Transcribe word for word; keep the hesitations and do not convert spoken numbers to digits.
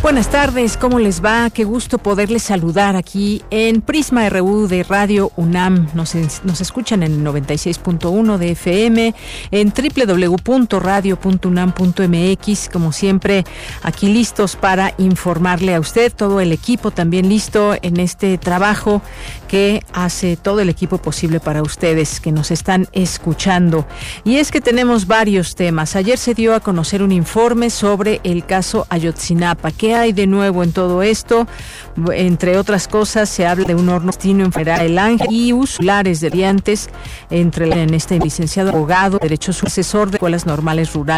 Buenas tardes, ¿cómo les va? Qué gusto poderles saludar aquí en Prisma R U de Radio UNAM. Nos, nos escuchan en el noventa y seis punto uno de F M, en doble u doble u doble u punto radio punto unam punto m x. Como siempre, aquí listos para informarle a usted, todo el equipo también listo en este trabajo que hace todo el equipo posible para ustedes que nos están escuchando. Y es que tenemos varios temas. Ayer se dio a conocer un informe sobre el caso Ayotzinapa. ¿Qué hay de nuevo en todo esto? Entre otras cosas, se habla de un horno destino en Federal El Ángel y usulares de variantes entre en este licenciado abogado, derecho asesor de escuelas normales rurales